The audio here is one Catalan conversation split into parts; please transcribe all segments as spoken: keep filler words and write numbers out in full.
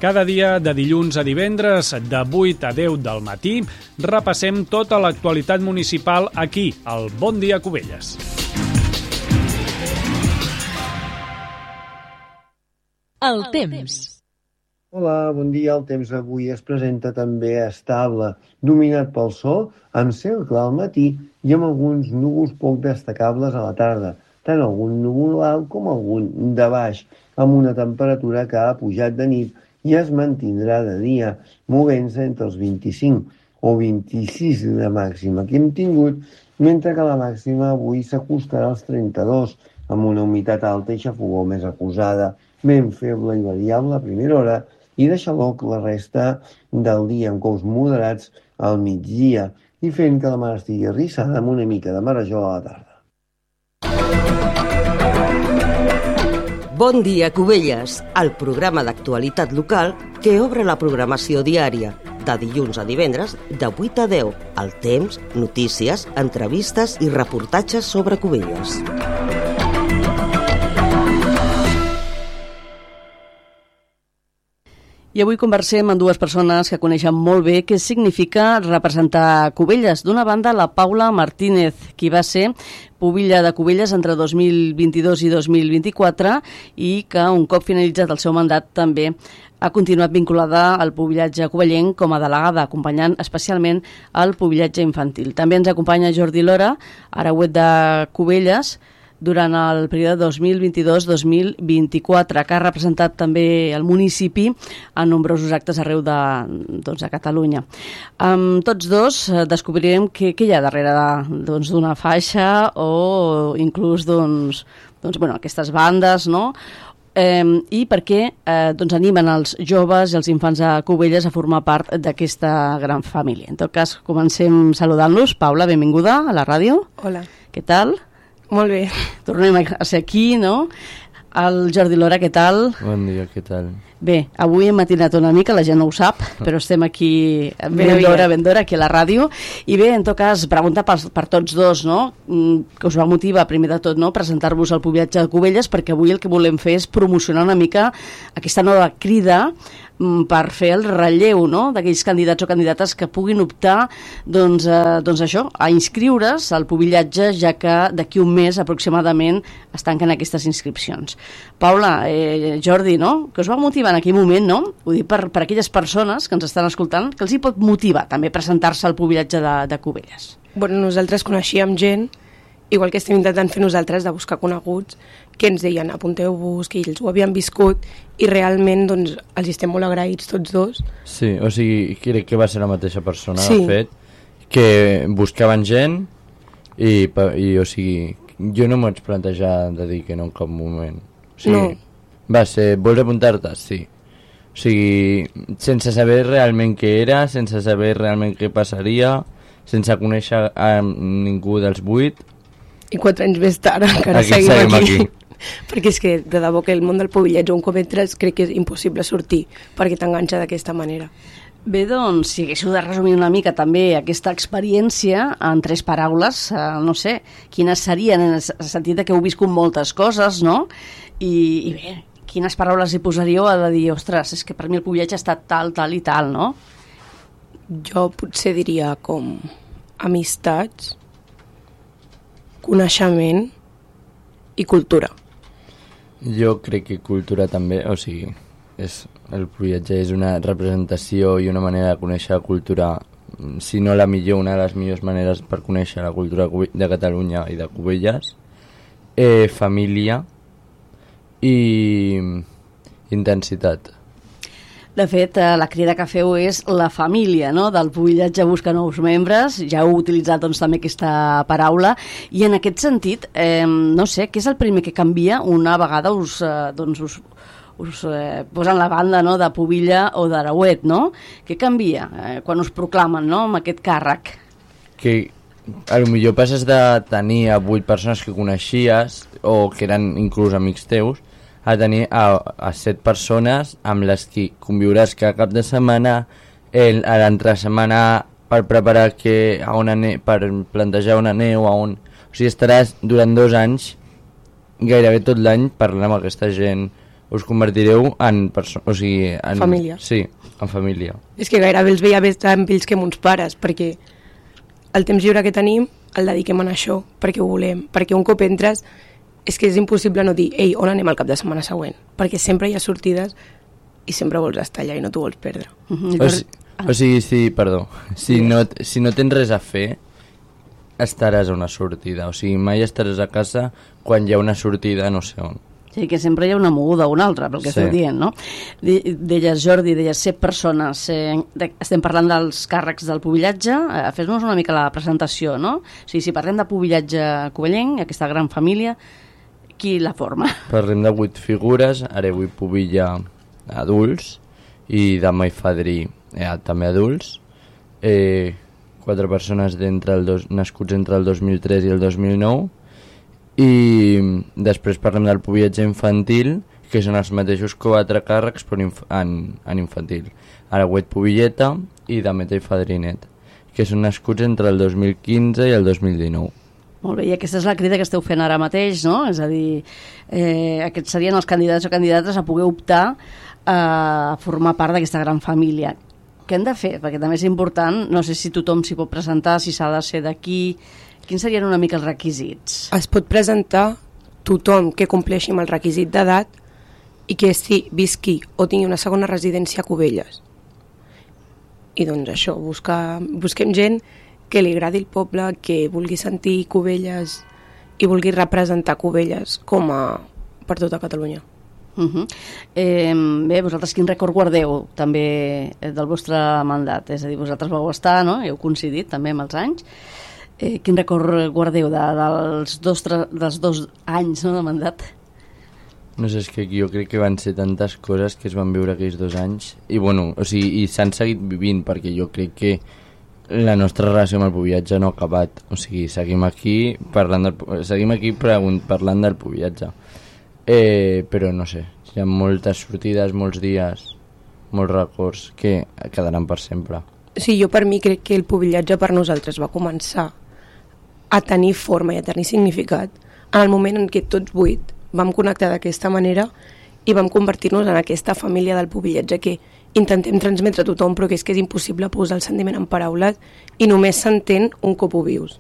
Cada dia, de dilluns a divendres, de vuit a deu del matí, repassem tota l'actualitat municipal aquí, al Bon Dia Cubelles. El temps. Hola, bon dia. El temps avui es presenta també estable, dominat pel sol, amb cel clar al matí i amb alguns núvols poc destacables a la tarda, tant algun núvol alt com algun de baix, amb una temperatura que ha pujat de nit i es mantindrà de dia, movent-se entre els vint-i-cinc o vint-i-sis de màxima que hem tingut, mentre que la màxima avui s'acostarà als trenta-dos, amb una humitat alta i xafogor més acusada, vent feble i variable a primera hora i de xaloc la resta del dia amb cous moderats al migdia i fent que la mar estigui arrissada amb una mica de marejol a la tarda. Bon dia, Cubelles, el programa d'actualitat local que obre la programació diària, de dilluns a divendres, de vuit a deu, el temps, notícies, entrevistes i reportatges sobre Cubelles. I avui conversem amb dues persones que coneixen molt bé què significa representar Cubelles. D'una banda, la Paula Martínez, qui va ser pubilla de Cubelles entre dos mil vint-i-dos i dos mil vint-i-quatre i que, un cop finalitzat el seu mandat, també ha continuat vinculada al pubillatge cubellenc com a delegada, acompanyant especialment el pubillatge infantil. També ens acompanya Jordi Lora, arauet de Cubelles, durant el període dos mil vint-i-dos dos mil vint-i-quatre, que ha representat també el municipi en nombrosos actes arreu de, doncs, de Catalunya. Amb tots dos descobrirem què, què hi ha darrere de, doncs, d'una faixa o inclús doncs, doncs, bueno, aquestes bandes, no? Eh, i per què eh, doncs animen els joves i els infants de Cubelles a formar part d'aquesta gran família. En tot cas, comencem saludant-los. Paula, benvinguda a la ràdio. Hola. Què tal? Molt bé. Tornem a ser aquí, no? El Jordi Lora, què tal? Bon dia, què tal? Bé, avui hem matinat una mica, la gent no ho sap, però estem aquí ben d'hora, ben d'hora, aquí a la ràdio. I bé, en tot cas, pregunta per, per tots dos, no? Que us va motivar, primer de tot, no? Presentar-vos al pubillatge de Cubelles, perquè avui el que volem fer és promocionar una mica aquesta nova crida per fer el relleu, no?, d'aquells candidats o candidates que puguin optar doncs, eh, doncs això, a inscriure's al pubillatge, ja que d'aquí un mes aproximadament es tanquen aquestes inscripcions. Paula, eh, Jordi, no?, que us va motivar en aquell moment, no?, ho dic per, per aquelles persones que ens estan escoltant, que els hi pot motivar també presentar-se al pubillatge de, de Cubelles. Bueno, nosaltres coneixíem gent, igual que estem intentant fer nosaltres, de buscar coneguts, que ens deien apunteu-vos, que ells ho havien viscut, i realment doncs, els estem molt agraïts tots dos. Sí, o sigui, crec que va ser la mateixa persona, sí. De fet, que buscaven gent i, i, o sigui, jo no m'ho vaig plantejar de dir que no en cap moment. O sigui, no. Va ser, vols apuntar-te? Sí. O sigui, sense saber realment què era, sense saber realment què passaria, sense conèixer a ningú dels vuit. I quatre anys més tard encara aquí seguim, seguim aquí. aquí. Perquè és que, de debò, que el món del pubillatge, on com entres, crec que és impossible sortir, perquè t'enganxa d'aquesta manera. Bé, doncs, si haguéssiu de resumir una mica també aquesta experiència en tres paraules, eh, no sé, quines serien, en el sentit que heu viscut moltes coses, no? I, i bé, quines paraules hi posaríeu a de dir, ostres, és que per mi el pubillatge ha estat tal, tal i tal, no? Jo potser diria com amistats, coneixement i cultura. Jo crec que cultura també, o sigui, és, el pubillatge és una representació i una manera de conèixer la cultura, si no la millor, una de les millors maneres per conèixer la cultura de Catalunya i de Cubelles, eh, família i intensitat. De fet, la crida que feu és la família, no?, del pubillatge busca nous membres, ja heu utilitzat doncs, també aquesta paraula, i en aquest sentit, eh, no sé, què és el primer que canvia una vegada us, eh, doncs, us, us eh, posen la banda, no?, de pubilla o d'arauet, no? Què canvia eh, quan us proclamen, no?, amb aquest càrrec? Que a lo millor passes de tenir a vuit persones que coneixies o que eren inclús amics teus a tenir a, a set persones amb les que conviuràs cada cap de setmana, el, a l'altra setmana per preparar que a una ne per plantejar una neu, a on... O sigui, estaràs durant dos anys, gairebé tot l'any, parlant amb aquesta gent, us convertireu en persona, o sigui, en família. Sí, en família. És que gairebé els veia més amb ells que amb uns pares, perquè el temps lliure que tenim el dediquem a això, perquè ho volem, perquè un cop entres és que és impossible no dir, ei, on anem el cap de setmana següent? Perquè sempre hi ha sortides i sempre vols estar allà i no t'ho vols perdre. Uh-huh. O, si, o sigui, sí, perdó, si no, si no tens res a fer, estaràs a una sortida, o sigui, mai estaràs a casa quan hi ha una sortida no sé on. Sí, que sempre hi ha una moguda o una altra, pel que sí. Esteu dient, no? De, deies, Jordi, deies set persones. Eh, de, estem parlant dels càrrecs del pubillatge. Eh, Fes-nos una mica la presentació, no? O sigui, si parlem de pubillatge covellenc, aquesta gran família, qui la forma? Parlem de vuit figures, ara vull pubilla adults i demà i fadrí eh, també adults. Eh, quatre persones d'entre el dos, nascuts entre el dos mil tres i el dos mil nou. I després parlem del pubillatge infantil, que són els mateixos quatre càrrecs però inf en, en infantil. Aragüet pubilleta i Dameta i Fadrinet, que són nascuts entre el dos mil quinze i el dos mil dinou. Molt bé, i aquesta és la crida que esteu fent ara mateix, no? És a dir, eh, aquests serien els candidats o candidates a poder optar a formar part d'aquesta gran família. Què hem de fer? Perquè també és important, no sé si tothom s'hi pot presentar, si s'ha de ser d'aquí. Quins serien una mica els requisits? Es pot presentar tothom que compleixi amb el requisit d'edat i que sí, visqui o tingui una segona residència a Cubelles. I doncs això, buscar, busquem gent que li agradi el poble, que vulgui sentir Cubelles i vulgui representar Cubelles com a per tota Catalunya. Uh-huh. eh, bé, vosaltres quin rècord guardeu també del vostre mandat? És a dir, vosaltres vau estar, no? Heu coincidit també amb els anys. Eh, quin rècord guardeu de, dels, dos, dels dos anys, no, de mandat? No sé, és que jo crec que van ser tantes coses que es van viure aquells dos anys i bueno, o sigui, i s'han seguit vivint, perquè jo crec que la nostra relació amb el pubillatge no ha acabat, o sigui, seguim aquí parlant del, seguim aquí parlant del pubillatge, eh, però no sé, hi ha moltes sortides, molts dies, molts records que quedaran per sempre. Sí, jo per mi crec que el pubillatge per nosaltres va començar a tenir forma i a tenir significat en el moment en què tots vuit vam connectar d'aquesta manera i vam convertir-nos en aquesta família del pubillatge que intentem transmetre a tothom, però que és que és impossible posar el sentiment en paraules i només s'entén un cop ho vius.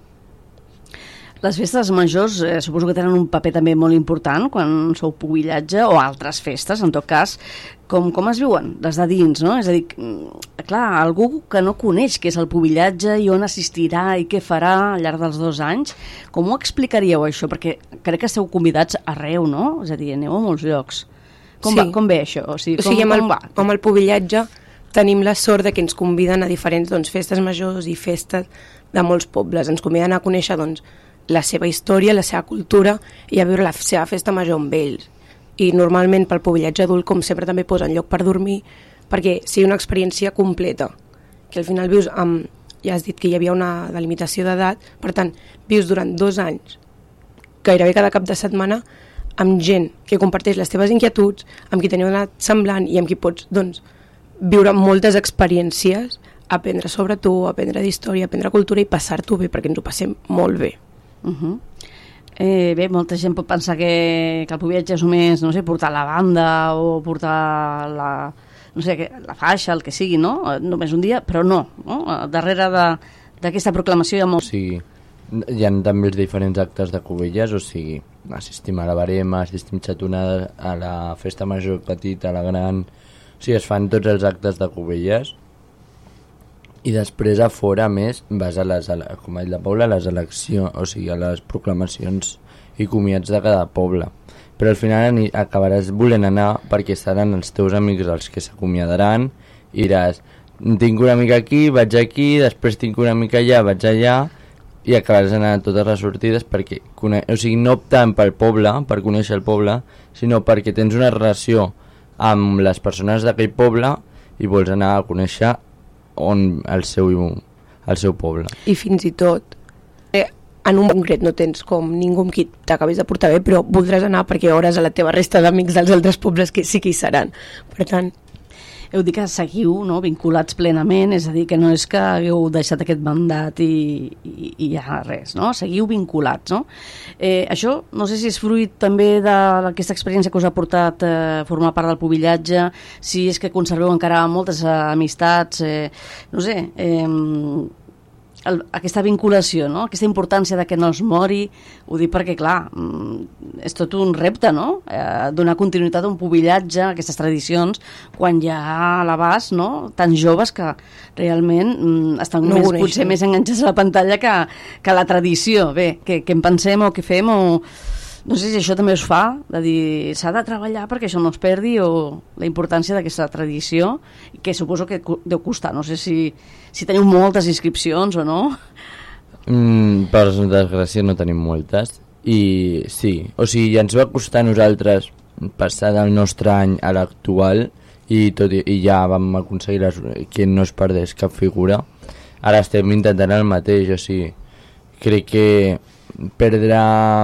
Les festes majors eh, suposo que tenen un paper també molt important quan sou pubillatge o altres festes, en tot cas, com, com es viuen des de dins, no? És a dir, clar, algú que no coneix què és el pubillatge i on assistirà i què farà al llarg dels dos anys, com ho explicaríeu això? Perquè crec que esteu convidats arreu, no? És a dir, aneu a molts llocs. Com, sí. va, com ve això? O sigui, com, o sigui amb, el, com va? Amb el pubillatge tenim la sort de que ens conviden a diferents doncs, festes majors i festes de molts pobles. Ens conviden a conèixer doncs, la seva història, la seva cultura i a viure la seva festa major amb ells. I normalment pel pubillatge adult, com sempre, també posen lloc per dormir perquè sigui una experiència completa, que al final vius amb, ja has dit que hi havia una delimitació d'edat, per tant, vius durant dos anys, gairebé cada cap de setmana, amb gent que comparteix les teves inquietuds, amb qui teniu una edat semblant i amb qui pots doncs, viure moltes experiències, aprendre sobre tu, aprendre d'història, aprendre cultura i passar-t'ho bé, perquè ens ho passem molt bé. Uh-huh. eh, bé, molta gent pot pensar que, que el pubillatge és només, no sé, portar la banda o portar la, no sé, la faixa, el que sigui, no? Només un dia, però no, no? Darrere d'aquesta proclamació hi ha molt... O sigui, hi ha també els diferents actes de Cubelles, o sigui, assistim a la barema, assistim xatonada a la festa major petita, a la gran... O sigui, es fan tots els actes de Cubelles i després a fora, a més, vas a les, com ha dit la Paula, a les eleccions, o sigui, a les proclamacions i comiats de cada poble. Però al final acabaràs volent anar perquè seran els teus amics els que s'acomiadaran i diràs, tinc una mica aquí, vaig aquí, després tinc una mica allà, vaig allà, i acabaràs anant a totes les sortides perquè, o sigui, no optant pel poble, per conèixer el poble, sinó perquè tens una relació amb les persones d'aquell poble i vols anar a conèixer on el seu, el seu poble. I fins i tot eh, en un concret no tens com ningú amb qui t'acabis de portar bé, però voldràs anar perquè hores a la teva resta d'amics dels altres pobles que sí que hi seran. Per tant... heu dit que seguiu, no?, vinculats plenament, és a dir, que no és que hagueu deixat aquest mandat i, i, i ja res, no? Seguiu vinculats, no? Eh, això, no sé si és fruit també d'aquesta experiència que us ha portat eh, formar part del pubillatge, si és que conserveu encara moltes eh, amistats, eh, no sé, eh, el, aquesta vinculació, no?, aquesta importància de que no es mori, ho dic perquè, clar, és tot un repte, no?, eh, donar continuïtat a un pubillatge, a aquestes tradicions, quan hi ha a l'abast, no?, tan joves que realment mm, estan no més, potser més enganxats a la pantalla que, que a la tradició. Bé, que, que en pensem o que fem o... No sé si això també us fa, de dir, s'ha de treballar perquè això no es perdi, o la importància d'aquesta tradició, que suposo que deu costar. No sé si, si teniu moltes inscripcions o no. Mm, per desgràcia no tenim moltes. I sí, o sigui, ens va costar a nosaltres passar del nostre any a l'actual i, tot, i ja vam aconseguir les, que no es perdés cap figura. Ara estem intentant el mateix, o sigui, crec que perdre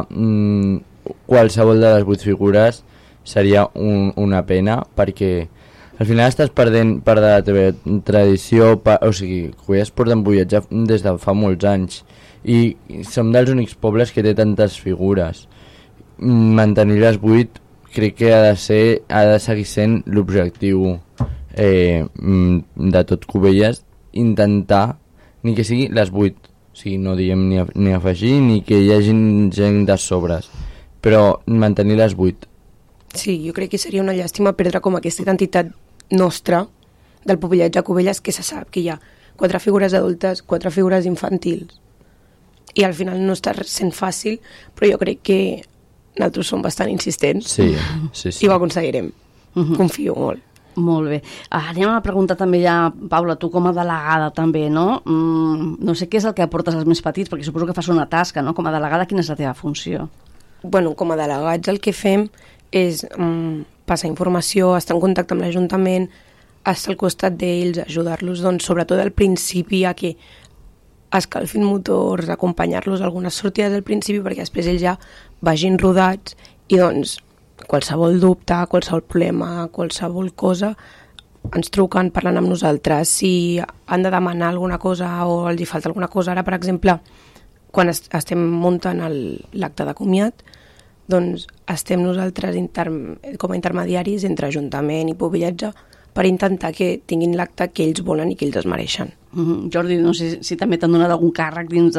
mm, qualsevol de les vuit figures seria un, una pena, perquè al final estàs perdent part de la teva tradició, pa, o sigui, Cubelles porten pubillatge des de fa molts anys i som dels únics pobles que té tantes figures. Mantenir les vuit crec que ha de ser, ha de seguir sent l'objectiu eh, de tot Cubelles, intentar ni que sigui les vuit. O sigui, no diem ni, ni afegir ni que hi hagi gent de sobres, però mantenir les vuit. Sí, jo crec que seria una llàstima perdre com aquesta identitat nostra del pubillatge a Cubelles, que se sap que hi ha quatre figures adultes, quatre figures infantils, i al final no està sent fàcil, però jo crec que nosaltres som bastant insistents. Sí, sí, sí. I ho aconseguirem. Uh-huh. Confio molt. Molt bé. Ah, anem a preguntar també ja, Paula, tu com a delegada també, no? Mm, no sé què és el que aportes als més petits, perquè suposo que fas una tasca, no? Com a delegada, quina és la teva funció? Bueno, com a delegats el que fem és mm, passar informació, estar en contacte amb l'Ajuntament, estar al costat d'ells, ajudar-los, doncs, sobretot al principi a que escalfin motors, acompanyar-los a algunes sortides al principi perquè després ells ja vagin rodats i doncs qualsevol dubte, qualsevol problema, qualsevol cosa, ens truquen, parlen amb nosaltres. Si han de demanar alguna cosa o els hi falta alguna cosa, ara, per exemple, quan est estem muntant l'acte de comiat, doncs estem nosaltres inter com a intermediaris entre Ajuntament i pubillatge per intentar que tinguin l'acte que ells volen i que ells es mereixen. Mm-hmm. Jordi, no sé si també t'han donat algun càrrec dins